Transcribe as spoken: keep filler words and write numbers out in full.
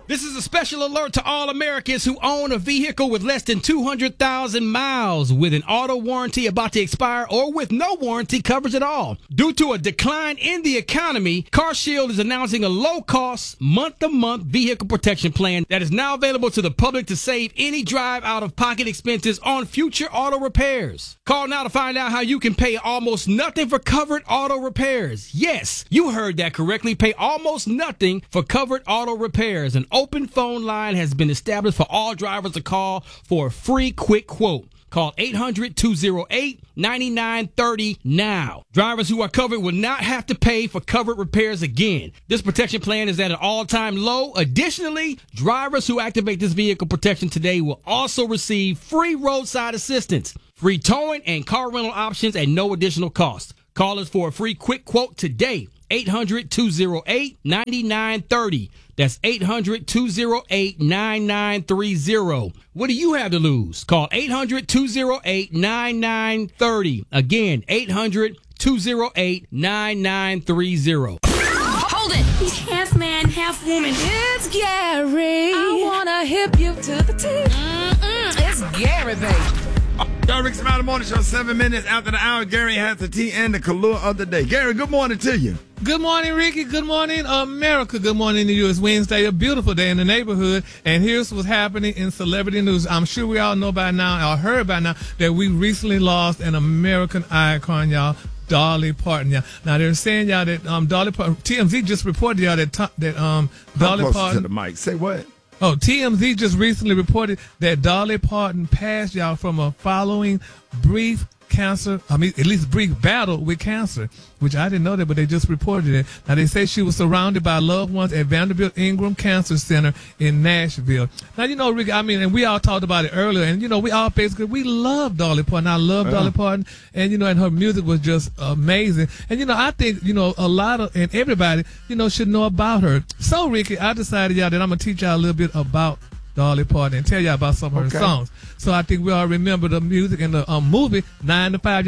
This is a special alert to all Americans who own a vehicle with less than two hundred thousand miles with an auto warranty about to expire or with no warranty coverage at all. Due to a decline in the economy, CarShield is announcing a low-cost, month-to-month vehicle protection plan that is now available to the public to save any drive out-of-pocket expenses on future auto repairs. Call now to find out how you can pay almost nothing for covered auto repairs. Yes, you heard that correctly. Pay almost nothing for covered auto repairs. An open phone line has been established for all drivers to call for a free quick quote. Call eight hundred, two oh eight, nine nine three oh now. Drivers who are covered will not have to pay for covered repairs again. This protection plan is at an all-time low. Additionally, drivers who activate this vehicle protection today will also receive free roadside assistance, free towing, and car rental options at no additional cost. Call us for a free quick quote today. eight hundred, two oh eight, nine nine three oh. That's eight hundred, two oh eight, nine nine three oh. What do you have to lose? Call eight hundred, two oh eight, nine nine three oh. Again, eight hundred, two oh eight, nine nine three oh. Hold it! He's half man, half woman. It's Gary. I wanna hip you to the T. Mm-mm, it's Gary, baby. Y'all, Rick Smiley Morning Show, seven minutes after the hour. Gary has the tea and the Kahlua of the day. Gary, good morning to you. Good morning, Ricky. Good morning, America. Good morning to you. It's Wednesday, a beautiful day in the neighborhood. And here's what's happening in celebrity news. I'm sure we all know by now, or heard by now, that we recently lost an American icon, y'all. Dolly Parton, y'all. Now they're saying, y'all, that um Dolly Parton, T M Z just reported, y'all, that to, that um Dolly How close Parton to the mic. Say what? Oh, T M Z just recently reported that Dolly Parton passed, y'all, from a following brief cancer, I mean, at least brief battle with cancer, which I didn't know that, but they just reported it. Now, they say she was surrounded by loved ones at Vanderbilt Ingram Cancer Center in Nashville. Now, you know, Rick, I mean, and we all talked about it earlier, and, you know, we all basically, we love Dolly Parton. I love uh-huh. Dolly Parton, and, you know, and her music was just amazing. And, you know, I think, you know, a lot of, and everybody, you know, should know about her. So, Ricky, I decided, y'all, that I'm going to teach y'all a little bit about Dolly Parton and tell y'all about some of her okay. songs. So I think we all remember the music in the um, movie nine to five.